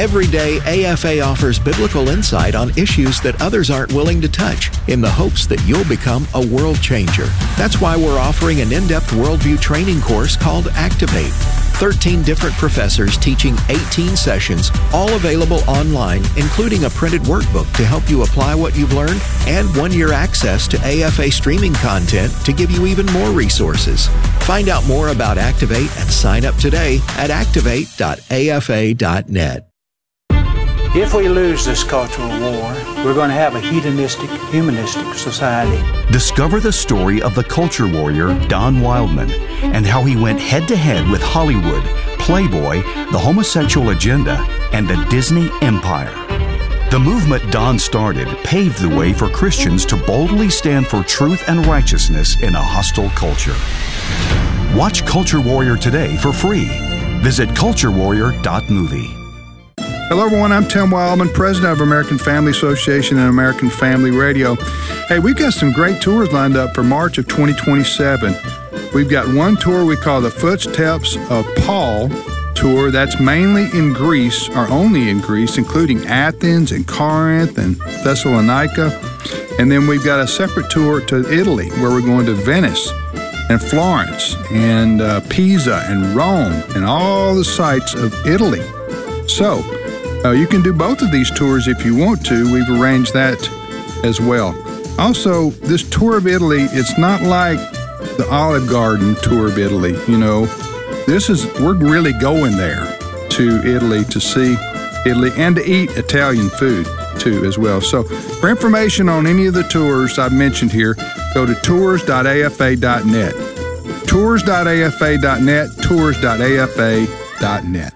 Every day, AFA offers biblical insight on issues that others aren't willing to touch in the hopes that you'll become a world changer. That's why we're offering an in-depth worldview training course called Activate. 13 different professors teaching 18 sessions, all available online, including a printed workbook to help you apply what you've learned and 1-year access to AFA streaming content to give you even more resources. Find out more about Activate and sign up today at activate.afa.net. If we lose this cultural war, we're going to have a hedonistic, humanistic society. Discover the story of the culture warrior Don Wildman and how he went head-to-head with Hollywood, Playboy, the homosexual agenda, and the Disney Empire. The movement Don started paved the way for Christians to boldly stand for truth and righteousness in a hostile culture. Watch Culture Warrior today for free. Visit culturewarrior.movie. Hello, everyone. I'm Tim Wildman, president of American Family Association and American Family Radio. Hey, we've got some great tours lined up for March of 2027. We've got one tour we call the Footsteps of Paul tour. That's mainly in Greece, or only in Greece, including Athens and Corinth and Thessalonica. And then we've got a separate tour to Italy, where we're going to Venice and Florence and Pisa and Rome and all the sites of Italy. So, you can do both of these tours if you want to. We've arranged that as well. Also, this tour of Italy, it's not like the Olive Garden tour of Italy. You know, we're really going there to Italy to see Italy and to eat Italian food too as well. So for information on any of the tours I've mentioned here, go to tours.afa.net. Tours.afa.net, tours.afa.net.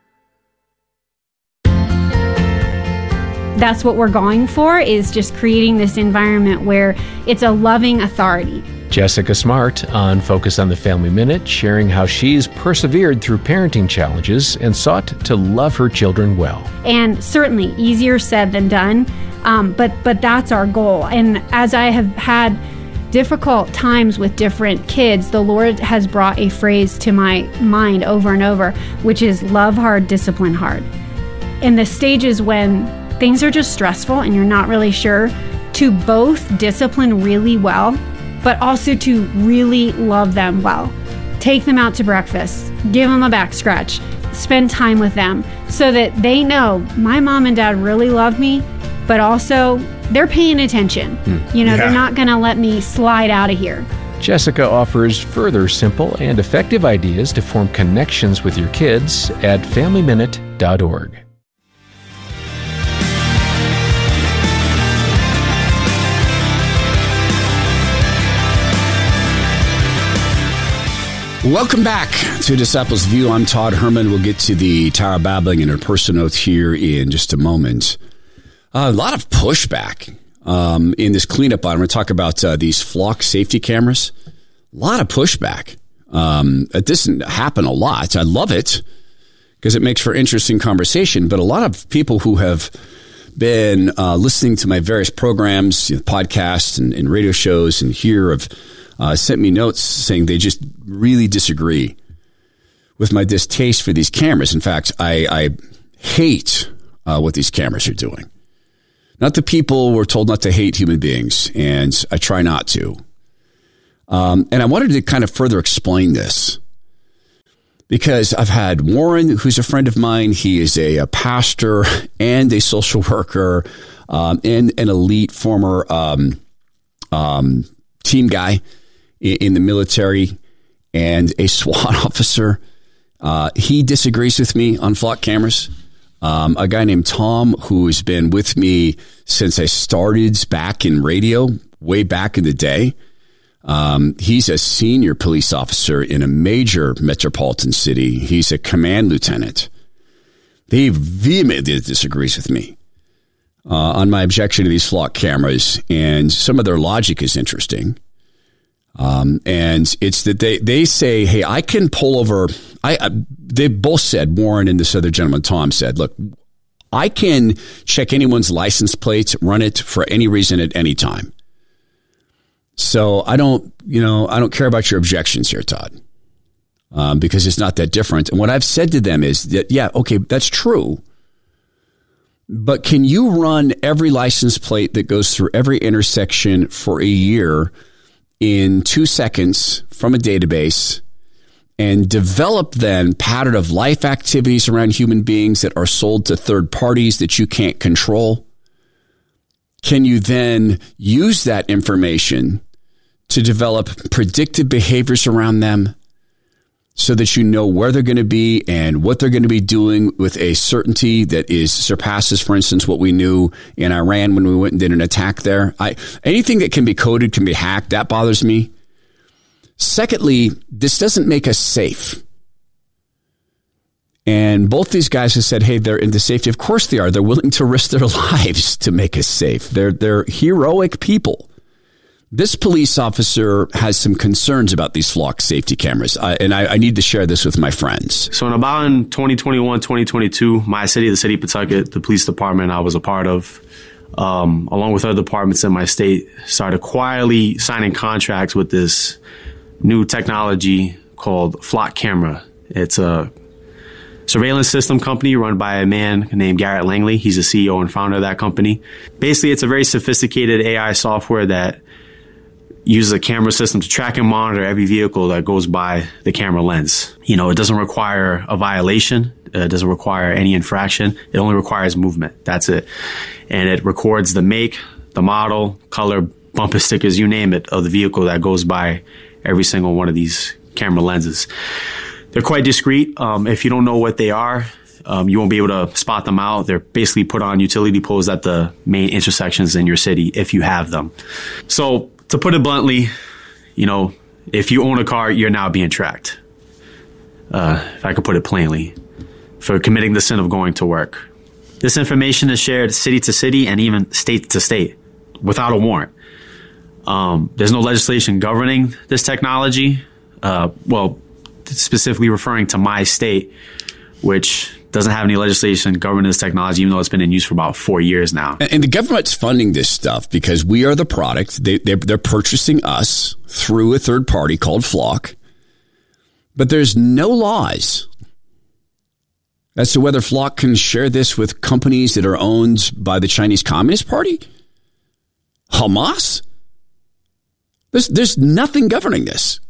That's what we're going for, is just creating this environment where it's a loving authority. Jessica Smart on Focus on the Family Minute, sharing how she's persevered through parenting challenges and sought to love her children well. And certainly easier said than done, but that's our goal. And as I have had difficult times with different kids, the Lord has brought a phrase to my mind over and over, which is love hard, discipline hard. In the stages when things are just stressful and you're not really sure, to both discipline really well, but also to really love them well. Take them out to breakfast, give them a back scratch, spend time with them so that they know my mom and dad really love me, but also they're paying attention. They're not going to let me slide out of here. Jessica offers further simple and effective ideas to form connections with your kids at FamilyMinute.org. Welcome back to Disciples View. I'm Todd Herman. We'll get to the Tower of Babbling and her personal notes here in just a moment. A lot of pushback in this cleanup item. We're going to talk about these flock safety cameras. A lot of pushback. It doesn't happen a lot. I love it because it makes for interesting conversation. But a lot of people who have been listening to my various programs, podcasts and radio shows and here have sent me notes saying they just really disagree with my distaste for these cameras. In fact, I hate what these cameras are doing. Not the people we're told not to hate human beings, and I try not to. And I wanted to kind of further explain this because I've had Warren, who's a friend of mine. He is a pastor and a social worker and an elite former team guy in the military and a SWAT officer. He disagrees with me on flock cameras. A guy named Tom, who has been with me since I started back in radio, way back in the day. He's a senior police officer in a major metropolitan city. He's a command lieutenant. He vehemently disagrees with me on my objection to these flock cameras, and some of their logic is interesting. And it's that they say, hey, I can pull over. They both said, Warren and this other gentleman, Tom, said, look, I can check anyone's license plates, run it for any reason at any time. So I don't care about your objections here, Todd, because it's not that different. And what I've said to them is that, yeah, okay, that's true. But can you run every license plate that goes through every intersection for a year in 2 seconds from a database and develop then pattern of life activities around human beings that are sold to third parties that you can't control? Can you then use that information to develop predictive behaviors around them so that you know where they're going to be and what they're going to be doing with a certainty that surpasses, for instance, what we knew in Iran when we went and did an attack there? Anything that can be coded can be hacked. That bothers me. Secondly, this doesn't make us safe. And both these guys have said, hey, they're into safety. Of course they are. They're willing to risk their lives to make us safe. They're heroic people. This police officer has some concerns about these flock safety cameras, and I need to share this with my friends. So in 2021, 2022, my city, the city of Pawtucket, the police department I was a part of, along with other departments in my state, started quietly signing contracts with this new technology called Flock Camera. It's a surveillance system company run by a man named Garrett Langley. He's the CEO and founder of that company. Basically, it's a very sophisticated AI software that uses a camera system to track and monitor every vehicle that goes by the camera lens. It doesn't require a violation. It doesn't require any infraction. It only requires movement. That's it. And it records the make, the model, color, bumper stickers, you name it, of the vehicle that goes by every single one of these camera lenses. They're quite discreet. If you don't know what they are, you won't be able to spot them out. They're basically put on utility poles at the main intersections in your city if you have them. So to put it bluntly, if you own a car, you're now being tracked. If I could put it plainly, for committing the sin of going to work. This information is shared city to city and even state to state without a warrant. There's no legislation governing this technology. Specifically referring to my state, which doesn't have any legislation governing this technology, even though it's been in use for about 4 years now. And the government's funding this stuff because we are the product. They're purchasing us through a third party called Flock. But there's no laws as to whether Flock can share this with companies that are owned by the Chinese Communist Party, Hamas. There's nothing governing this.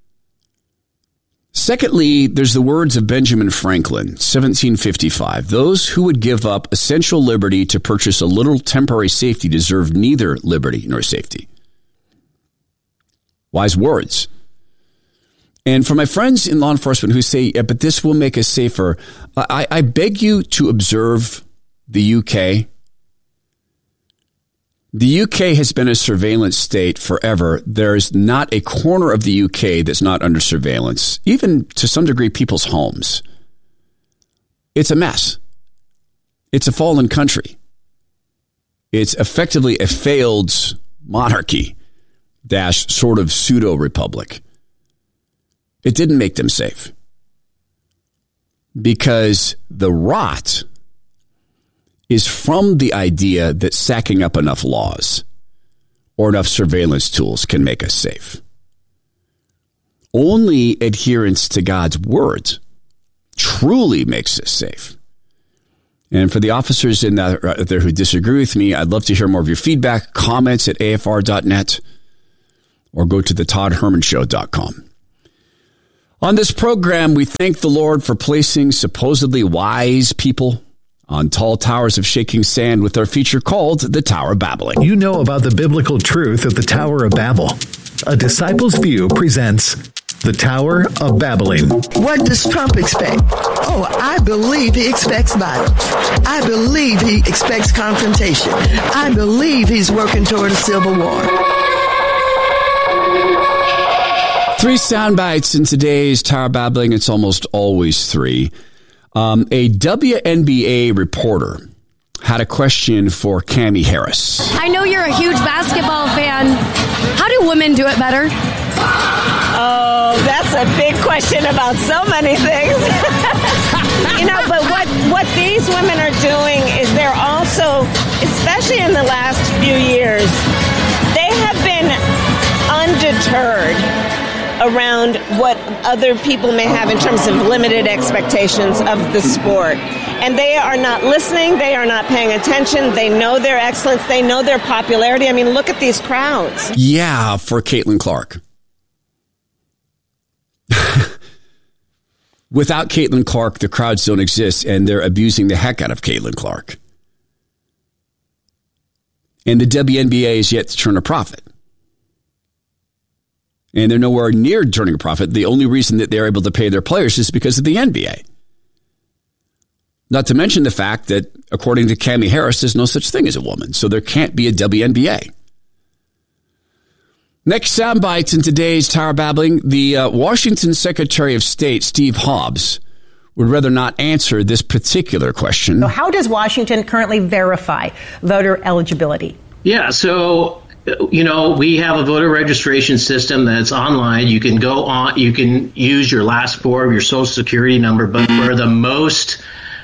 Secondly, there's the words of Benjamin Franklin, 1755. Those who would give up essential liberty to purchase a little temporary safety deserve neither liberty nor safety. Wise words. And for my friends in law enforcement who say, yeah, but this will make us safer, I beg you to observe the UK. The UK has been a surveillance state forever. There's not a corner of the UK that's not under surveillance, even to some degree people's homes. It's a mess. It's a fallen country. It's effectively a failed monarchy -- sort of pseudo-republic. It didn't make them safe because the rot is from the idea that sacking up enough laws or enough surveillance tools can make us safe. Only adherence to God's word truly makes us safe. And for the officers in there who disagree with me, I'd love to hear more of your feedback, comments at afr.net, or go to thetoddhermanshow.com. On this program, we thank the Lord for placing supposedly wise people on tall towers of shaking sand with our feature called The Tower of Babbling. You know about the biblical truth of the Tower of Babel. A Disciple's View presents The Tower of Babbling. What does Trump expect? Oh, I believe he expects violence. I believe he expects confrontation. I believe he's working toward a civil war. 3 sound bites in today's Tower of Babbling. It's almost always 3. A WNBA reporter had a question for Cammie Harris. I know you're a huge basketball fan. How do women do it better? Oh, that's a big question about so many things. But what these women are doing is they're also, especially in the last few years, they have been undeterred around what other people may have in terms of limited expectations of the sport. and they are not listening. They are not paying attention. They know their excellence. They know their popularity. I mean, look at these crowds. Yeah, for Caitlin Clark. Without Caitlin Clark, the crowds don't exist, and they're abusing the heck out of Caitlin Clark. And the WNBA is yet to turn a profit. And they're nowhere near turning a profit. The only reason that they're able to pay their players is because of the NBA. Not to mention the fact that, according to Cammie Harris, there's no such thing as a woman. So there can't be a WNBA. Next soundbites in today's Tower Babbling, the Washington Secretary of State, Steve Hobbs, would rather not answer this particular question. So how does Washington currently verify voter eligibility? Yeah, so, we have a voter registration system that's online. You can go on, you can use your last four of your social security number, but for the most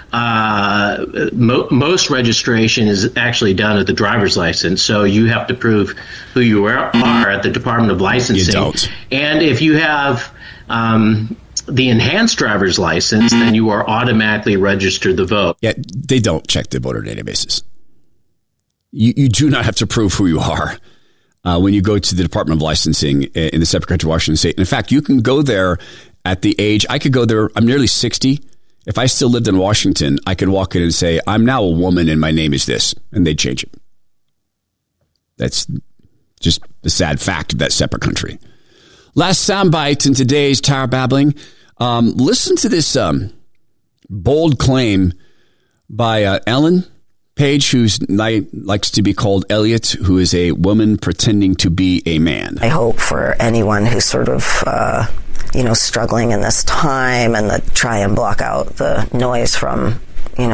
registration is actually done at the driver's license. So you have to prove who you are at the Department of Licensing. You don't. And if you have the enhanced driver's license, then you are automatically registered to vote. Yeah, they don't check the voter databases. You do not have to prove who you are when you go to the Department of Licensing in the separate country of Washington State. And in fact, you can go there at the age, I could go there, I'm nearly 60. If I still lived in Washington, I could walk in and say, I'm now a woman and my name is this, and they'd change it. That's just the sad fact of that separate country. Last soundbite in today's Tower Babbling. Listen to this bold claim by Ellen Page, who likes to be called Elliot, who is a woman pretending to be a man. I hope for anyone who's sort of, struggling in this time and try and block out the noise from,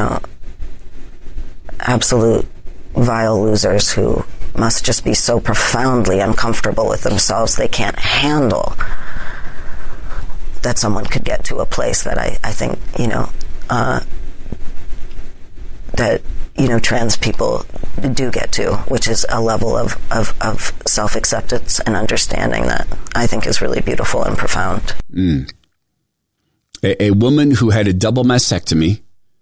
absolute vile losers who must just be so profoundly uncomfortable with themselves they can't handle that someone could get to a place that I think, that trans people do get to, which is a level of self-acceptance and understanding that I think is really beautiful and profound. A woman who had a double mastectomy,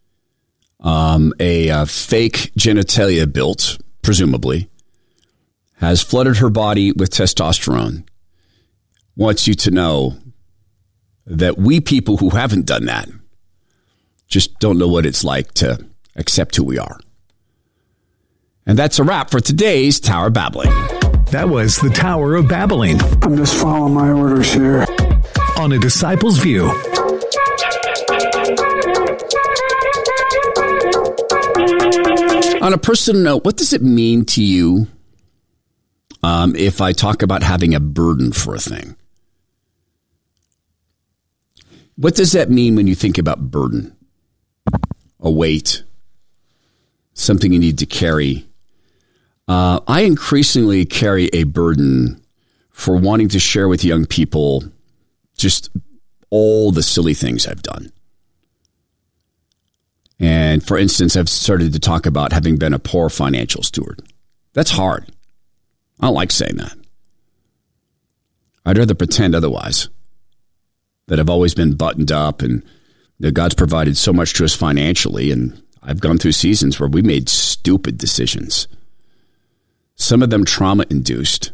a fake genitalia built, presumably, has flooded her body with testosterone, wants you to know that we people who haven't done that just don't know what it's like to accept who we are. And that's a wrap for today's Tower Babbling. That was the Tower of Babbling. I'm just following my orders here. On A Disciple's View. On a personal note, what does it mean to you if I talk about having a burden for a thing? What does that mean when you think about burden? A weight, something you need to carry. I increasingly carry a burden for wanting to share with young people just all the silly things I've done. And for instance, I've started to talk about having been a poor financial steward. That's hard. I don't like saying that. I'd rather pretend otherwise. That I've always been buttoned up and that God's provided so much to us financially. And I've gone through seasons where we made stupid decisions. Some of them trauma-induced.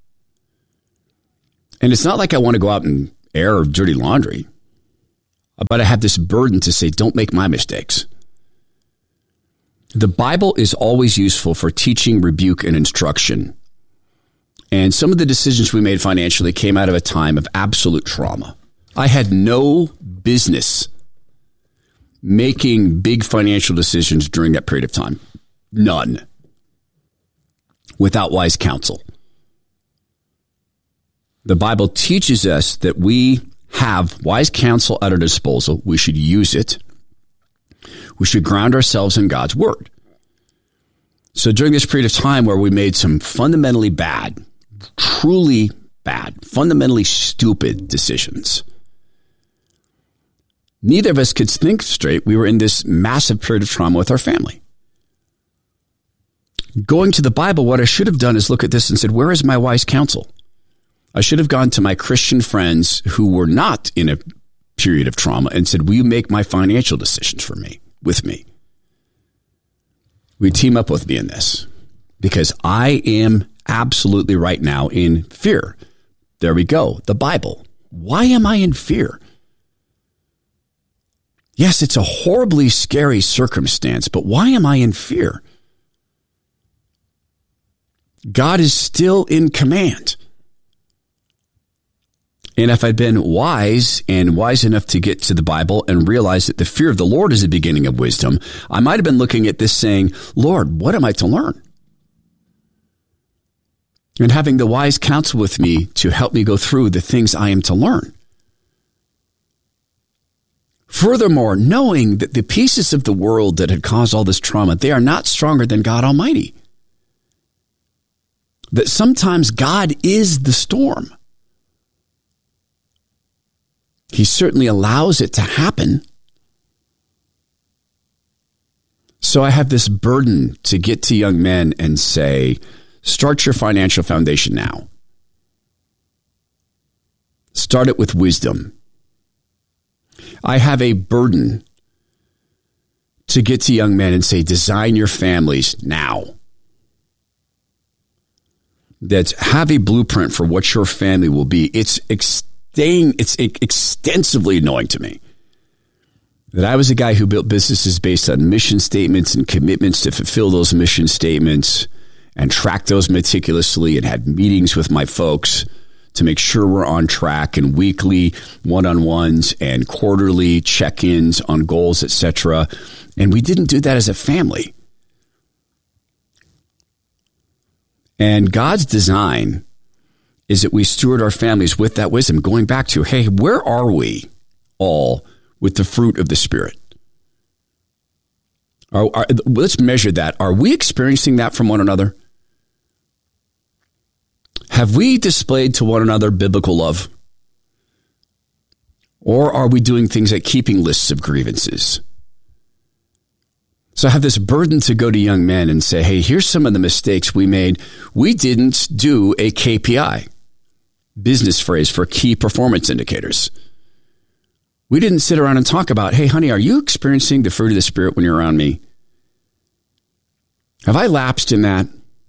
And it's not like I want to go out and air dirty laundry. But I have this burden to say, don't make my mistakes. The Bible is always useful for teaching, rebuke, and instruction. And some of the decisions we made financially came out of a time of absolute trauma. I had no business making big financial decisions during that period of time. None. Without wise counsel. The Bible teaches us that we have wise counsel at our disposal. We should use it. We should ground ourselves in God's word. So during this period of time where we made some fundamentally bad, truly bad, fundamentally stupid decisions, neither of us could think straight. We were in this massive period of trauma with our family. Going to the Bible, what I should have done is look at this and said, where is my wise counsel? I should have gone to my Christian friends who were not in a period of trauma and said, will you make my financial decisions for me? with me. We team up with me in this because I am absolutely right now in fear. There we go. The Bible. Why am I in fear? Yes, it's a horribly scary circumstance, but why am I in fear? God is still in command. And if I'd been wise enough to get to the Bible and realize that the fear of the Lord is the beginning of wisdom, I might have been looking at this saying, Lord, what am I to learn? And having the wise counsel with me to help me go through the things I am to learn. Furthermore, knowing that the pieces of the world that had caused all this trauma, they are not stronger than God Almighty. That sometimes God is the storm. He certainly allows it to happen. So I have this burden to get to young men and say, start your financial foundation now. Start it with wisdom. I have a burden to get to young men and say, design your families now. That have a blueprint for what your family will be. It's extensively annoying to me that I was a guy who built businesses based on mission statements and commitments to fulfill those mission statements and track those meticulously and had meetings with my folks to make sure we're on track and weekly one-on-ones and quarterly check-ins on goals, etc. And we didn't do that as a family. And God's design is that we steward our families with that wisdom, going back to, hey, where are we all with the fruit of the Spirit? Let's measure that. Are we experiencing that from one another? Have we displayed to one another biblical love? Or are we doing things like keeping lists of grievances? So I have this burden to go to young men and say, hey, here's some of the mistakes we made. We didn't do a KPI, business phrase for key performance indicators. We didn't sit around and talk about, hey, honey, are you experiencing the fruit of the Spirit when you're around me? Have I lapsed in that?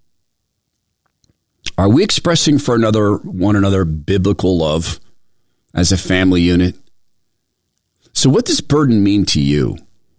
Are we expressing for one another biblical love as a family unit? So what does burden mean to you?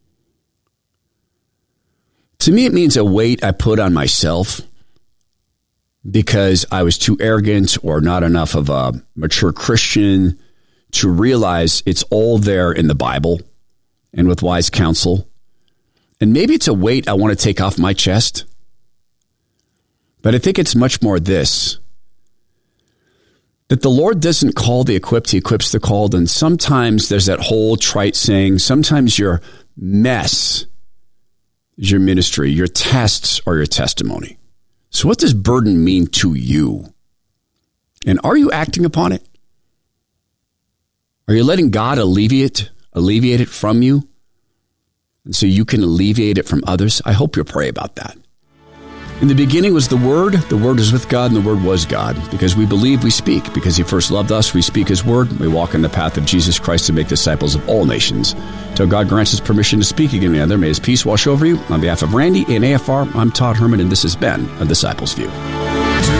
To me, it means a weight I put on myself because I was too arrogant or not enough of a mature Christian to realize it's all there in the Bible and with wise counsel. And maybe it's a weight I want to take off my chest. But I think it's much more this, that the Lord doesn't call the equipped, he equips the called. And sometimes there's that whole trite saying, sometimes your mess is your ministry, your tests are your testimony. So what does burden mean to you? And are you acting upon it? Are you letting God alleviate it from you? And so you can alleviate it from others? I hope you'll pray about that. In the beginning was the Word is with God, and the Word was God. Because we believe, we speak. Because he first loved us, we speak his word. We walk in the path of Jesus Christ to make disciples of all nations. Till God grants us permission to speak again to another, may his peace wash over you. On behalf of Randy and AFR, I'm Todd Herman, and this has been A Disciple's View.